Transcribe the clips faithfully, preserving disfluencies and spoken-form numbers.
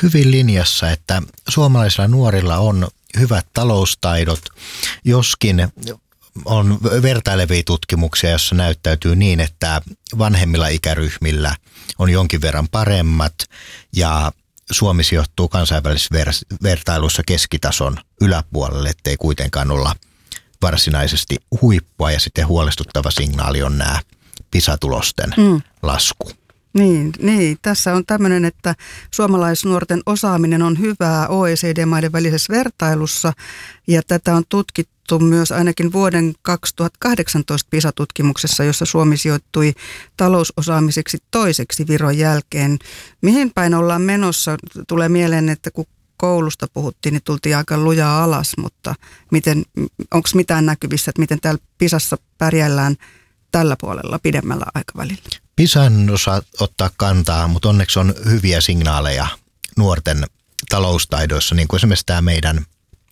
hyvin linjassa, että suomalaisilla nuorilla on hyvät taloustaidot, joskin on vertailevia tutkimuksia, joissa näyttäytyy niin, että vanhemmilla ikäryhmillä on jonkin verran paremmat ja Suomi sijoittuu kansainvälisessä ver- vertailussa keskitason yläpuolelle, ettei kuitenkaan olla varsinaisesti huippua, ja sitten huolestuttava signaali on nämä PISA-tulosten mm. lasku. Niin, niin, tässä on tämmöinen, että suomalaisnuorten osaaminen on hyvää O E C D-maiden välisessä vertailussa, ja tätä on tutkittu myös ainakin vuoden kaksituhattakahdeksantoista PISA-tutkimuksessa, jossa Suomi sijoittui talousosaamiseksi toiseksi Viron jälkeen. Mihin päin ollaan menossa? Tulee mieleen, että kun koulusta puhuttiin, niin tultiin aika lujaa alas, mutta miten, onko mitään näkyvissä, että miten täällä PISassa pärjällään tällä puolella pidemmällä aikavälillä? PISAn osaa ottaa kantaa, mutta onneksi on hyviä signaaleja nuorten taloustaidoissa, niin kuin esimerkiksi tämä meidän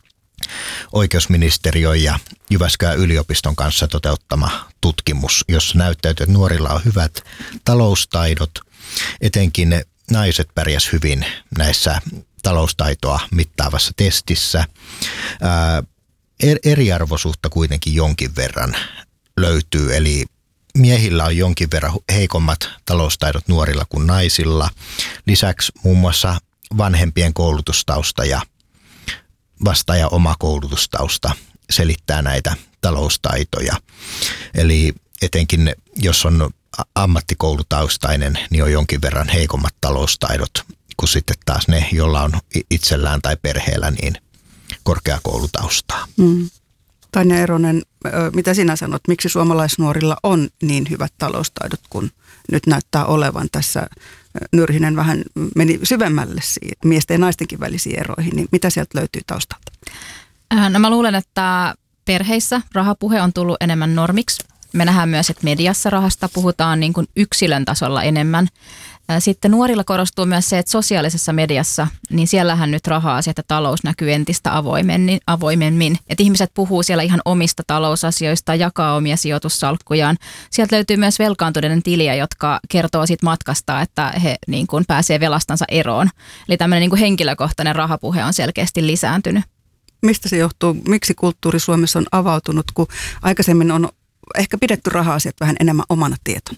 oikeusministeriön ja Jyväskylän yliopiston kanssa toteuttama tutkimus, jossa näyttäytyy, että nuorilla on hyvät taloustaidot, etenkin naiset pärjäs hyvin näissä taloustaitoa mittaavassa testissä. Ää, eriarvoisuutta kuitenkin jonkin verran löytyy, eli miehillä on jonkin verran heikommat taloustaidot nuorilla kuin naisilla. Lisäksi muun muassa vanhempien koulutustausta ja vastaaja oma koulutustausta selittää näitä taloustaitoja. Eli etenkin jos on ammattikoulutaustainen, niin on jonkin verran heikommat taloustaidot kuin sitten taas ne, joilla on itsellään tai perheellä niin korkeakoulutaustaa. Mm. Tanja Eronen, mitä sinä sanot, miksi suomalaisnuorilla on niin hyvät taloustaidot, kun nyt näyttää olevan? Tässä Nyrhinen vähän meni syvemmälle siitä, miesten ja naistenkin välisiin eroihin, niin mitä sieltä löytyy taustalta? No mä luulen, että perheissä rahapuhe on tullut enemmän normiksi. Me nähdään myös, että mediassa rahasta puhutaan niin kuin yksilön tasolla enemmän. Sitten nuorilla korostuu myös se, että sosiaalisessa mediassa, niin siellähän nyt raha-asiat ja talous näkyy entistä avoimemmin. avoimemmin. Että ihmiset puhuu siellä ihan omista talousasioista, jakaa omia sijoitussalkkujaan. Sieltä löytyy myös velkaantuneiden tiliä, jotka kertoo siitä matkasta, että he niin kuin pääsee velastansa eroon. Eli tämmöinen niin kuin henkilökohtainen rahapuhe on selkeästi lisääntynyt. Mistä se johtuu? Miksi kulttuuri Suomessa on avautunut, kun aikaisemmin on ehkä pidetty raha-asiat vähän enemmän omana tietona?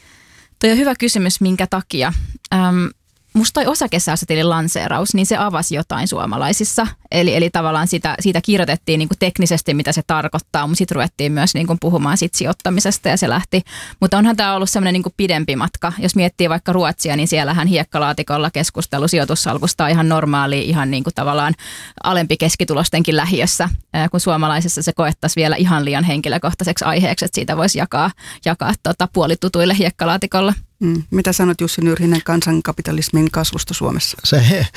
Toi on hyvä kysymys, minkä takia. Ähm, musta toi osakesäästötilin lanseeraus, niin se avasi jotain suomalaisissa. Eli, eli tavallaan sitä, siitä kirjoitettiin niin kuin teknisesti, mitä se tarkoittaa, mutta sitten ruvettiin myös niin kuin puhumaan sit sijoittamisesta ja se lähti. Mutta onhan tämä ollut semmoinen niin kuin pidempi matka. Jos miettii vaikka Ruotsia, niin siellähän hiekkalaatikolla keskustelu sijoitussalkusta on ihan normaali, ihan niin kuin tavallaan alempi keskitulostenkin lähiössä, kun suomalaisessa se koettaisiin vielä ihan liian henkilökohtaiseksi aiheeksi, että siitä voisi jakaa, jakaa tota puolitutuille hiekkalaatikolla. Mm. Mitä sanot Jussi Nyrhinen kansankapitalismin kasvusta Suomessa? Se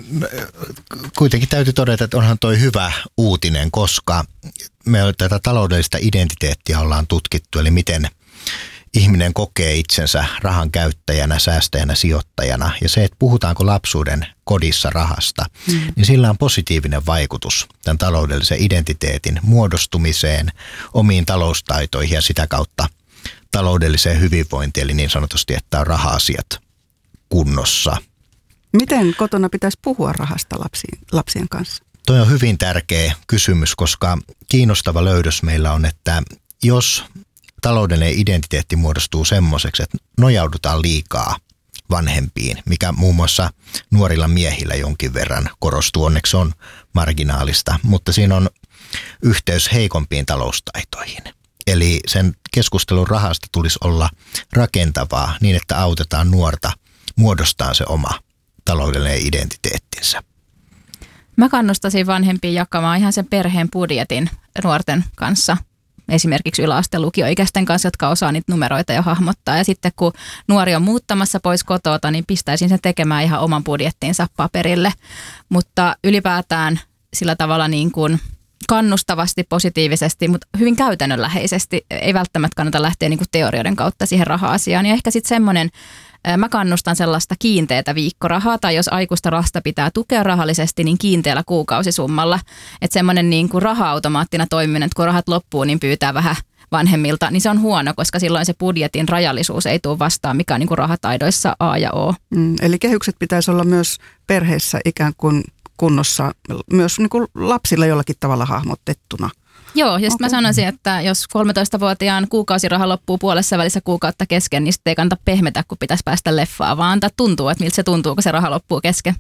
kuitenkin täytyy todeta, että onhan toi hyvä uutinen, koska me tätä taloudellista identiteettiä ollaan tutkittu, eli miten ihminen kokee itsensä rahan käyttäjänä, säästäjänä, sijoittajana. Ja se, että puhutaanko lapsuuden kodissa rahasta, mm. niin sillä on positiivinen vaikutus tämän taloudellisen identiteetin muodostumiseen, omiin taloustaitoihin ja sitä kautta taloudelliseen hyvinvointiin, eli niin sanotusti, että on raha-asiat kunnossa. Miten kotona pitäisi puhua rahasta lapsien, lapsien kanssa? Toi on hyvin tärkeä kysymys, koska kiinnostava löydös meillä on, että jos taloudellinen identiteetti muodostuu semmoiseksi, että nojaudutaan liikaa vanhempiin, mikä muun muassa nuorilla miehillä jonkin verran korostuu, onneksi on marginaalista, mutta siinä on yhteys heikompiin taloustaitoihin. Eli sen keskustelun rahasta tulisi olla rakentavaa niin, että autetaan nuorta muodostaa se oma taloudellinen identiteettinsä. Mä kannustaisin vanhempia jakamaan ihan sen perheen budjetin nuorten kanssa. Esimerkiksi yläasteen lukioikäisten kanssa, jotka osaa niitä numeroita jo hahmottaa. Ja sitten kun nuori on muuttamassa pois kotota, niin pistäisin sen tekemään ihan oman budjettinsa paperille. Mutta ylipäätään sillä tavalla niin kuin kannustavasti, positiivisesti, mutta hyvin käytännönläheisesti. Ei välttämättä kannata lähteä niin kuin teorioiden kautta siihen raha-asiaan. Ja ehkä sitten semmoinen, mä kannustan sellaista kiinteätä viikkorahaa, tai jos aikuista lasta pitää tukea rahallisesti, niin kiinteällä kuukausisummalla. Että semmoinen niin kuin raha-automaattina toimiminen, että kun rahat loppuu, niin pyytää vähän, vanhemmilta, niin se on huono, koska silloin se budjetin rajallisuus ei tule vastaan, mikä on niin kuin rahataidoissa A ja O. Mm, eli kehykset pitäisi olla myös perheessä ikään kuin kunnossa, myös niin kuin lapsilla jollakin tavalla hahmotettuna. Joo, ja sitten mä sanoisin, että jos kolmetoistavuotiaan kuukausiraha loppuu puolessa välissä kuukautta kesken, niin sitten ei kannata pehmetä, kun pitäisi päästä leffaan, vaan antaa tuntua, että miltä se tuntuu, kun se raha loppuu kesken.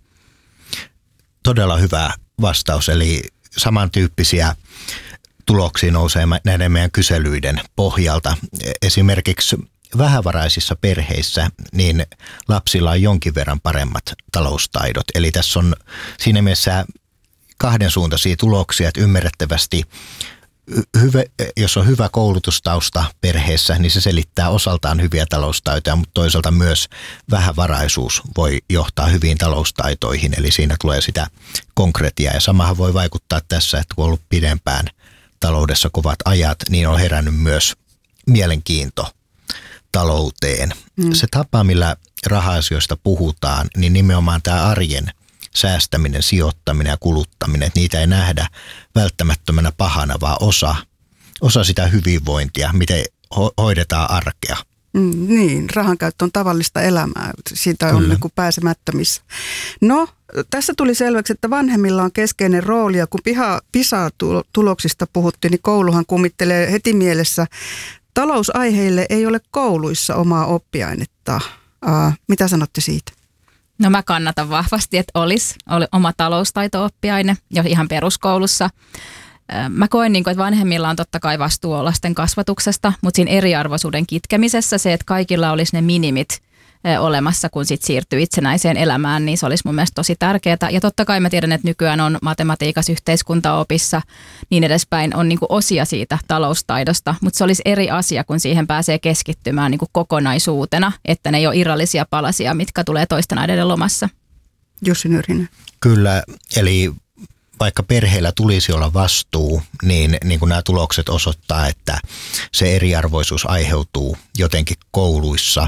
Todella hyvä vastaus, eli samantyyppisiä tuloksia nousee näiden meidän kyselyiden pohjalta. Esimerkiksi vähävaraisissa perheissä niin lapsilla on jonkin verran paremmat taloustaidot. Eli tässä on siinä mielessä kahden suuntaisia tuloksia, että ymmärrettävästi hyvä, jos on hyvä koulutustausta perheessä, niin se selittää osaltaan hyviä taloustaitoja, mutta toisaalta myös vähävaraisuus voi johtaa hyviin taloustaitoihin, eli siinä tulee sitä konkretiaa. Ja samahan voi vaikuttaa tässä, että kun on ollut pidempään taloudessa kovat ajat, niin on herännyt myös mielenkiinto talouteen. Mm. Se tapa, millä raha-asioista puhutaan, niin nimenomaan tämä arjen säästäminen, sijoittaminen ja kuluttaminen, että niitä ei nähdä välttämättömänä pahana, vaan osa, osa sitä hyvinvointia, miten ho- hoidetaan arkea. Mm, niin, rahankäyttö on tavallista elämää, siitä on niin kuin pääsemättömissä. No, tässä tuli selväksi, että vanhemmilla on keskeinen rooli, ja kun piha, PISA-tuloksista puhuttiin, niin kouluhan kummittelee heti mielessä. Talousaiheille ei ole kouluissa omaa oppiainetta. Uh, mitä sanotte siitä? No mä kannatan vahvasti, että olisi oli oma taloustaito-oppiaine jo ihan peruskoulussa. Mä koen, että vanhemmilla on totta kai vastuu lasten kasvatuksesta, mutta siinä eriarvoisuuden kitkemisessä se, että kaikilla olisi ne minimit olemassa, kun sit siirtyy itsenäiseen elämään, niin se olisi mun mielestä tosi tärkeää. Ja totta kai mä tiedän, että nykyään on matematiikassa, yhteiskuntaopissa, niin edespäin on niinku osia siitä taloustaidosta, mutta se olisi eri asia, kun siihen pääsee keskittymään niinku kokonaisuutena, että ne ei ole irrallisia palasia, mitkä tulee toisten aineiden lomassa. Jussi Nyrhinen. Kyllä, eli vaikka perheellä tulisi olla vastuu, niin, niin kuin nämä tulokset osoittaa, että se eriarvoisuus aiheutuu jotenkin kouluissa.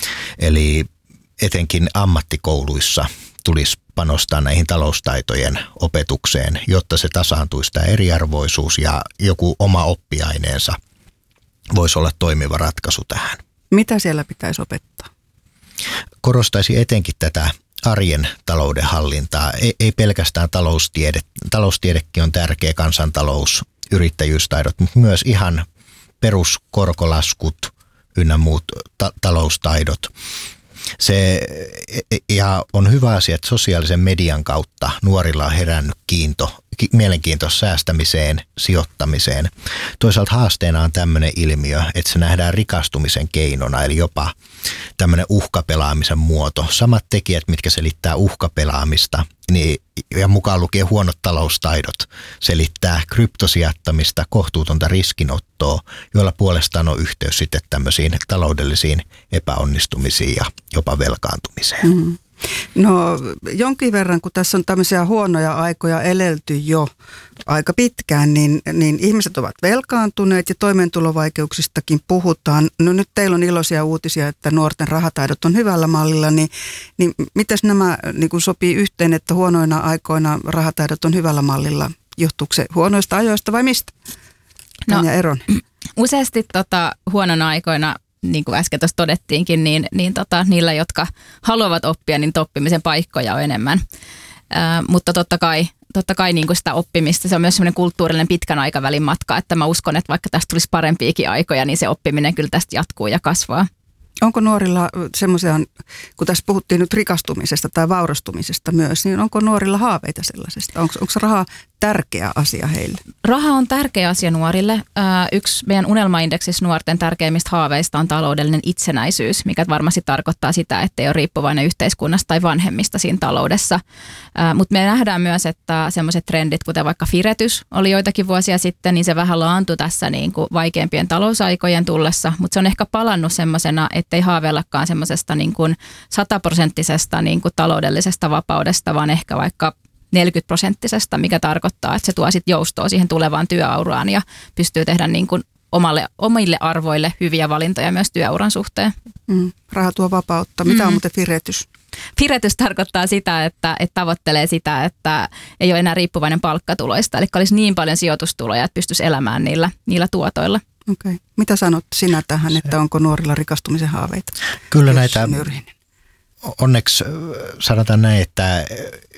Eli etenkin ammattikouluissa tulisi panostaa näihin taloustaitojen opetukseen, jotta se tasaantuisi tämä eriarvoisuus ja joku oma oppiaineensa voisi olla toimiva ratkaisu tähän. Mitä siellä pitäisi opettaa? Korostaisin etenkin tätä arjen talouden hallintaa, ei, ei pelkästään taloustiede. Taloustiedekin on tärkeä, kansantalous, yrittäjyystaidot, mutta myös ihan peruskorkolaskut ynnä muut ta- taloustaidot. Se ja on hyvä asia, että sosiaalisen median kautta nuorilla on herännyt kiinto, ki, mielenkiinto säästämiseen, sijoittamiseen. Toisaalta haasteena on tämmöinen ilmiö, että se nähdään rikastumisen keinona, eli jopa tämmöinen uhkapelaamisen muoto. Samat tekijät, mitkä selittää uhkapelaamista, niin, ja mukaan lukien huonot taloustaidot, selittää kryptosijoittamista, kohtuutonta riskinottoa, joilla puolestaan on yhteys sitten tämmöisiin taloudellisiin epäonnistumisiin ja jopa velkaantumiseen. Mm. No jonkin verran, kun tässä on tämmöisiä huonoja aikoja elelty jo aika pitkään, niin, niin ihmiset ovat velkaantuneet ja toimeentulovaikeuksistakin puhutaan. No nyt teillä on iloisia uutisia, että nuorten rahataidot on hyvällä mallilla, niin, niin mitäs nämä niin kuin sopii yhteen, että huonoina aikoina rahataidot on hyvällä mallilla? Johtuuko se huonoista ajoista vai mistä? Tanja Eron. Useasti tota, huonona aikoina, niin kuin äsken tuossa todettiinkin, niin, niin tota, niillä, jotka haluavat oppia, niin oppimisen paikkoja on enemmän. Ää, mutta totta kai, totta kai niin kuin sitä oppimista, se on myös semmoinen kulttuurinen pitkän aikavälin matka, että mä uskon, että vaikka tästä tulisi parempiakin aikoja, niin se oppiminen kyllä tästä jatkuu ja kasvaa. Onko nuorilla semmoisia, kun tässä puhuttiin nyt rikastumisesta tai vaurastumisesta myös, niin onko nuorilla haaveita sellaisesta? Onko, onko raha tärkeä asia heille? Raha on tärkeä asia nuorille. Yksi meidän unelmaindeksissä nuorten tärkeimmistä haaveista on taloudellinen itsenäisyys, mikä varmasti tarkoittaa sitä, että ei ole riippuvainen yhteiskunnasta tai vanhemmista siinä taloudessa. Mutta me nähdään myös, että sellaiset trendit, kuten vaikka firetys oli joitakin vuosia sitten, niin se vähän laantui tässä niin kuin vaikeimpien talousaikojen tullessa, mutta se on ehkä palannut semmoisena, ettei haaveillakaan semmoisesta niin kuin sataprosenttisesta niin kuin taloudellisesta vapaudesta, vaan ehkä vaikka neljäkymmentä prosenttisesta, mikä tarkoittaa, että se tuo sitten joustoa siihen tulevaan työuraan ja pystyy tehdä niin kuin omalle, omille arvoille hyviä valintoja myös työuran suhteen. Mm, raha tuo vapautta. Mitä mm. on muuten firetys? Firetys tarkoittaa sitä, että, että tavoittelee sitä, että ei ole enää riippuvainen palkkatuloista, eli olisi niin paljon sijoitustuloja, että pystyisi elämään niillä, niillä tuotoilla. Okay. Mitä sanot sinä tähän, että onko nuorilla rikastumisen haaveita? Kyllä näitä, Nyrhinen. onneksi sanotaan näin, että